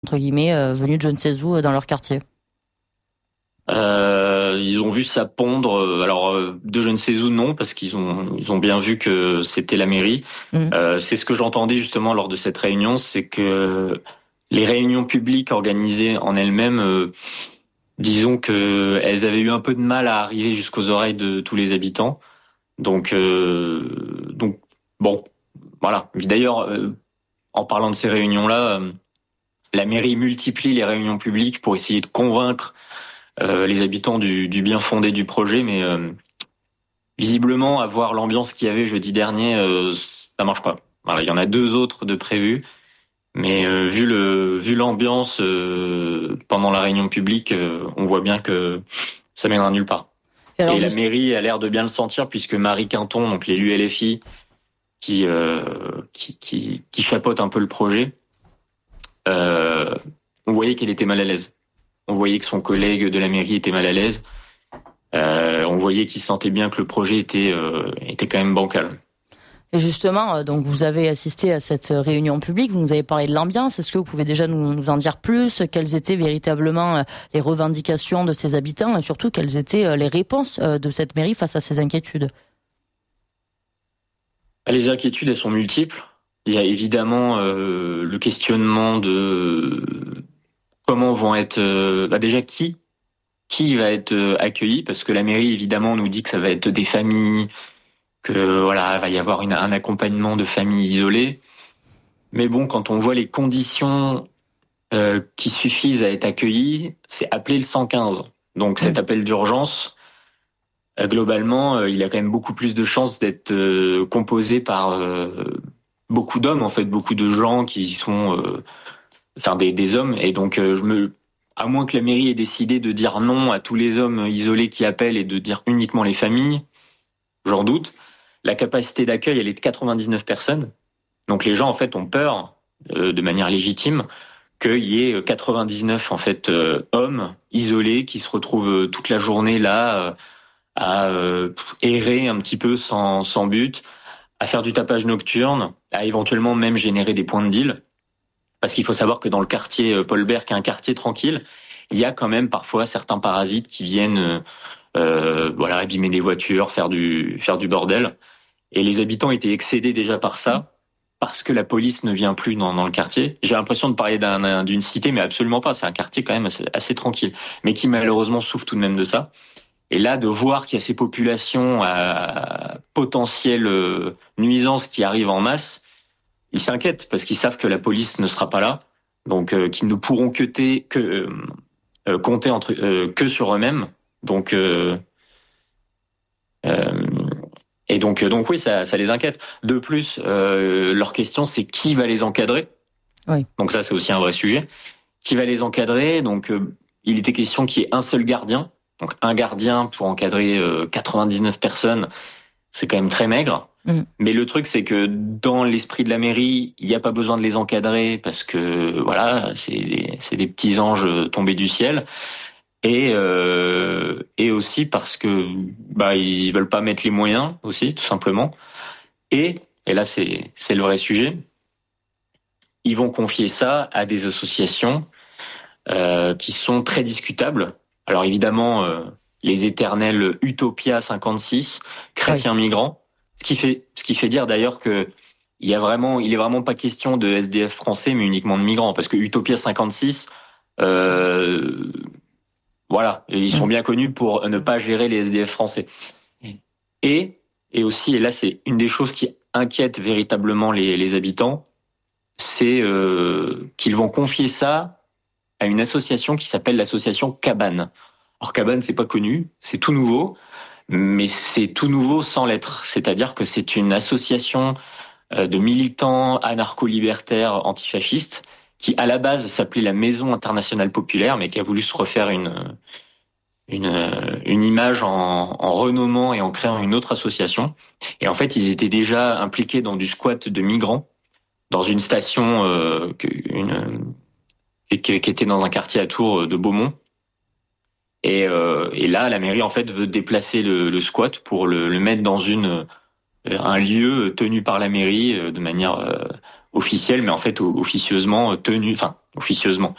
entre guillemets, venus de je ne sais où dans leur quartier? Ils ont vu ça pondre. Alors de je ne sais où non, parce qu'ils ont bien vu que c'était la mairie. Mmh. C'est ce que j'entendais justement lors de cette réunion, c'est que les réunions publiques organisées en elles-mêmes, disons que elles avaient eu un peu de mal à arriver jusqu'aux oreilles de tous les habitants. Donc bon, voilà. D'ailleurs, en parlant de ces réunions-là, la mairie multiplie les réunions publiques pour essayer de convaincre les habitants du bien fondé du projet, mais visiblement, à voir l'ambiance qu'il y avait jeudi dernier, ça marche pas. Voilà, il y en a deux autres de prévus, mais vu l'ambiance pendant la réunion publique, on voit bien que ça mènera nulle part. Et alors Et la juste mairie a l'air de bien le sentir, puisque Marie Quinton, donc l'élu LFI, qui chapeaute un peu le projet, on voyait qu'elle était mal à l'aise. On voyait que son collègue de la mairie était mal à l'aise. On voyait qu'il sentait bien que le projet était quand même bancal. Et justement, donc vous avez assisté à cette réunion publique, vous nous avez parlé de l'ambiance. Est-ce que vous pouvez déjà nous en dire plus? Quelles étaient véritablement les revendications de ces habitants et surtout quelles étaient les réponses de cette mairie face à ces inquiétudes? Les inquiétudes, elles sont multiples. Il y a évidemment le questionnement de comment vont être déjà qui va être accueilli, parce que la mairie évidemment nous dit que ça va être des familles, que voilà, va y avoir un accompagnement de familles isolées. Mais bon, quand on voit les conditions qui suffisent à être accueillies, c'est appeler le 115. Donc cet appel d'urgence, globalement, il a quand même beaucoup plus de chances d'être composé par beaucoup d'hommes, en fait, beaucoup de gens qui sont, enfin des hommes. Et donc à moins que la mairie ait décidé de dire non à tous les hommes isolés qui appellent et de dire uniquement les familles, j'en doute. La capacité d'accueil, elle est de 99 personnes. Donc les gens, en fait, ont peur, de manière légitime, qu'il y ait 99 en fait hommes isolés qui se retrouvent toute la journée là à errer un petit peu sans but, à faire du tapage nocturne, à éventuellement même générer des points de deal. Parce qu'il faut savoir que dans le quartier Paul Bert, qui est un quartier tranquille, il y a quand même parfois certains parasites qui viennent voilà, abîmer des voitures, faire du bordel. Et les habitants étaient excédés déjà par ça, parce que la police ne vient plus dans le quartier. J'ai l'impression de parler d'une cité, mais absolument pas. C'est un quartier quand même assez tranquille, mais qui malheureusement souffre tout de même de ça. Et là, de voir qu'il y a ces populations à potentielle nuisance qui arrivent en masse, ils s'inquiètent parce qu'ils savent que la police ne sera pas là, donc qu'ils ne pourront compter que sur eux-mêmes. Donc euh, donc oui, ça les inquiète. De plus, leur question c'est qui va les encadrer. Oui. Donc ça c'est aussi un vrai sujet. Qui va les encadrer? Donc il était question qu'il y ait un seul gardien. Donc un gardien pour encadrer 99 personnes, c'est quand même très maigre. Mmh. Mais le truc c'est que dans l'esprit de la mairie, il n'y a pas besoin de les encadrer parce que voilà, c'est des petits anges tombés du ciel. Et aussi parce que bah ils veulent pas mettre les moyens aussi, tout simplement. Et là c'est le vrai sujet. Ils vont confier ça à des associations qui sont très discutables. Alors évidemment, les éternels Utopia 56, chrétiens migrants, ce qui fait dire d'ailleurs que il est vraiment pas question de SDF français, mais uniquement de migrants, parce que Utopia 56, voilà, ils sont bien connus pour ne pas gérer les SDF français. Et aussi, et là c'est une des choses qui inquiète véritablement les habitants, c'est qu'ils vont confier ça à une association qui s'appelle l'association Cabane. Alors Cabane, c'est pas connu, c'est tout nouveau, mais c'est tout nouveau sans l'être. C'est-à-dire que c'est une association de militants anarcho-libertaires antifascistes qui, à la base, s'appelait la Maison internationale populaire, mais qui a voulu se refaire une image en renommant et en créant une autre association. Et en fait, ils étaient déjà impliqués dans du squat de migrants dans une station qui était dans un quartier à Tours de Beaumont. Et là, la mairie en fait veut déplacer le squat pour le mettre dans un lieu tenu par la mairie de manière officielle, mais en fait officieusement tenu, enfin officieusement.